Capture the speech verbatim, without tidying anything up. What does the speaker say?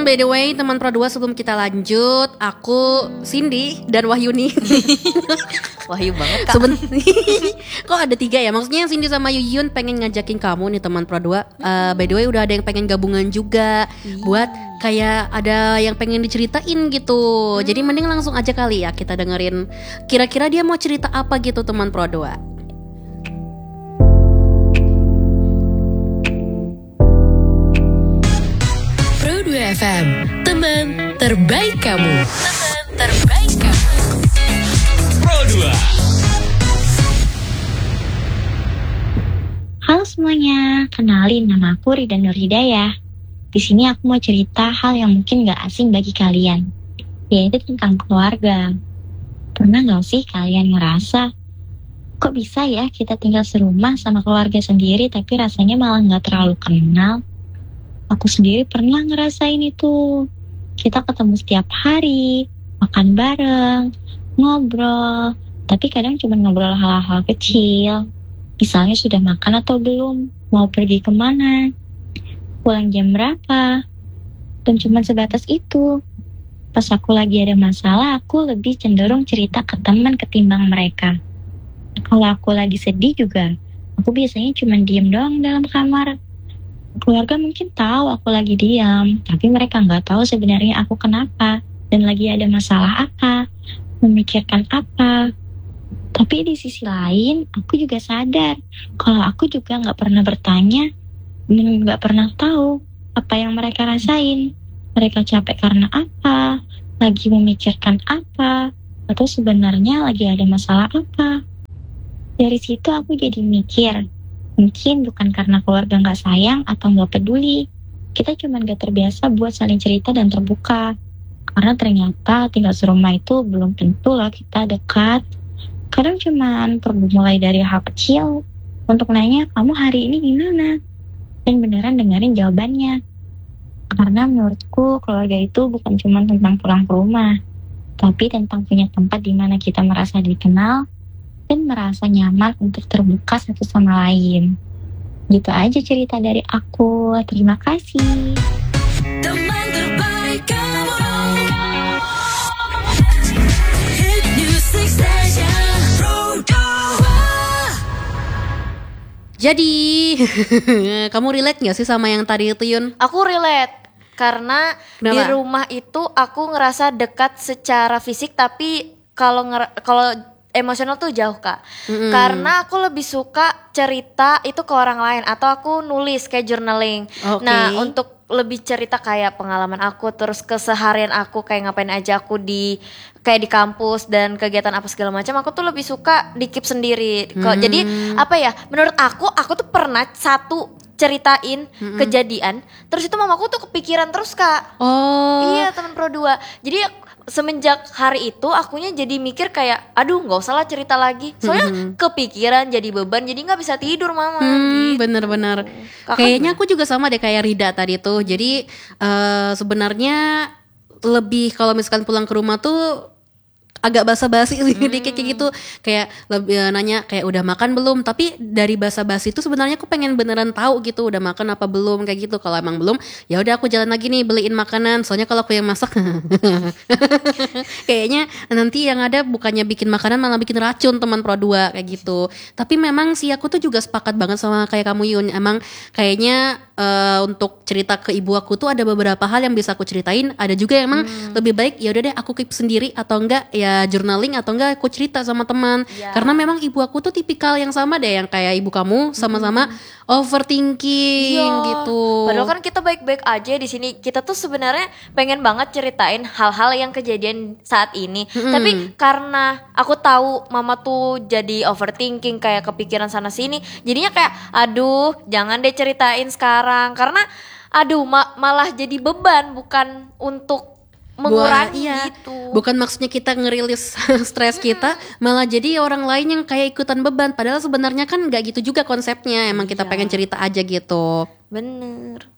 by the way teman Pro dua, sebelum kita lanjut, aku Cindy dan Wahyuni. Wahyu banget Kak. Seben- Kok ada tiga ya? Maksudnya Cindy sama Yuyun pengen ngajakin kamu nih teman Pro dua. uh, By the way udah ada yang pengen gabungan juga. Buat kayak ada yang pengen diceritain gitu. Jadi mending langsung aja kali ya kita dengerin kira-kira dia mau cerita apa gitu teman Pro dua. Pro dua F M, teman terbaik kamu. Teman terbaik kamu. Pro dua. Halo semuanya, kenalin nama aku Rida Nur Hidayah. Di sini aku mau cerita hal yang mungkin gak asing bagi kalian, yaitu tentang keluarga. Pernah gak sih kalian ngerasa, kok bisa ya kita tinggal serumah sama keluarga sendiri tapi rasanya malah gak terlalu kenal? Aku sendiri pernah ngerasain itu. Kita ketemu setiap hari, makan bareng, ngobrol, tapi kadang cuma ngobrol hal-hal kecil. Misalnya sudah makan atau belum, mau pergi kemana, pulang jam berapa, dan cuma sebatas itu. Pas aku lagi ada masalah, aku lebih cenderung cerita ke teman ketimbang mereka. Kalau aku lagi sedih juga, aku biasanya cuma diem doang dalam kamar. Keluarga mungkin tahu aku lagi diam, tapi mereka nggak tahu sebenarnya aku kenapa dan lagi ada masalah apa, memikirkan apa. Tapi di sisi lain, aku juga sadar kalau aku juga nggak pernah bertanya dan nggak pernah tahu apa yang mereka rasain. Mereka capek karena apa, lagi memikirkan apa, atau sebenarnya lagi ada masalah apa. Dari situ aku jadi mikir, mungkin bukan karena keluarga gak sayang atau gak peduli. Kita cuma gak terbiasa buat saling cerita dan terbuka. Karena ternyata tinggal serumah itu belum tentu loh kita dekat. Kadang cuma perlu mulai dari hal kecil. Untuk nanya, kamu hari ini gimana? Dan beneran dengerin jawabannya. Karena menurutku keluarga itu bukan cuma tentang pulang ke rumah, tapi tentang punya tempat di mana kita merasa dikenal dan merasa nyaman untuk terbuka satu sama lain. Gitu aja cerita dari aku. Terima kasih. Teman terbaik kamu. Hit Music Station Pro dua. Jadi kamu relate gak sih sama yang tadi itu Yun? Aku relate karena Kenapa? di rumah itu aku ngerasa dekat secara fisik, tapi kalau nger- kalau emosional tuh jauh Kak. Mm-mm. Karena aku lebih suka cerita itu ke orang lain atau aku nulis kayak journaling. Oke. Nah, untuk lebih cerita kayak pengalaman aku, terus keseharian aku kayak ngapain aja aku di kayak di kampus dan kegiatan apa segala macam, aku tuh lebih suka di keep sendiri. Kok Hmm. jadi apa ya? Menurut aku, aku tuh pernah satu ceritain Mm-mm. kejadian, terus itu mamaku tuh kepikiran terus Kak. Oh. Iya, teman Pro dua. Jadi semenjak hari itu akunya jadi mikir kayak aduh nggak usah lah cerita lagi, soalnya Mhm. kepikiran jadi beban, jadi nggak bisa tidur mama. Hmm, gitu. bener-bener. Kakak Kayaknya gimana? aku juga sama deh kayak Rida tadi tuh. Jadi eh, sebenarnya lebih kalau misalkan pulang ke rumah tuh agak basa-basi sih dikit kayak gitu, kayak lebih eh, nanya kayak udah makan belum, tapi dari basa-basi itu sebenarnya aku pengen beneran tahu gitu udah makan apa belum kayak gitu. Kalau emang belum ya udah aku jalan lagi nih beliin makanan, soalnya kalau aku yang masak kayaknya nanti yang ada bukannya bikin makanan malah bikin racun teman Pro dua kayak gitu. Tapi memang sih aku tuh juga sepakat banget sama kayak kamu Yun, emang kayaknya eh, untuk cerita ke ibu aku tuh ada beberapa hal yang bisa aku ceritain, ada juga yang emang lebih baik ya udah deh aku keep sendiri atau enggak ya journaling atau enggak aku cerita sama teman. Ya. Karena memang ibu aku tuh tipikal yang sama deh, yang kayak ibu kamu sama-sama overthinking Iya. gitu. Padahal kan kita baik-baik aja di sini. Kita tuh sebenarnya pengen banget ceritain hal-hal yang kejadian saat ini. Tapi karena aku tahu mama tuh jadi overthinking, kayak kepikiran sana sini. Jadinya kayak aduh, jangan deh ceritain sekarang karena aduh ma- malah jadi beban, bukan untuk mengurangi Buat- iya. gitu. Bukan maksudnya kita ngerilis stres kita, malah jadi orang lain yang kayak ikutan beban. Padahal sebenarnya kan nggak gitu juga konsepnya. Emang kita Iya. pengen cerita aja gitu. Bener.